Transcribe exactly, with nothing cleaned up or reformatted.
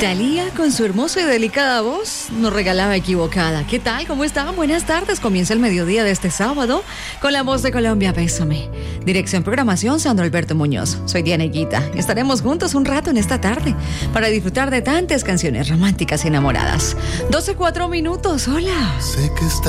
Thalía, con su hermosa y delicada voz, nos regalaba Equivocada. ¿Qué tal? ¿Cómo están? Buenas tardes. Comienza el mediodía de este sábado con la voz de Colombia, Bésame. Dirección Programación, Sandro Alberto Muñoz. Soy Diana Higuita. Estaremos juntos un rato en esta tarde para disfrutar de tantas canciones románticas y enamoradas. doce cuatro minutos. Hola. Sé que está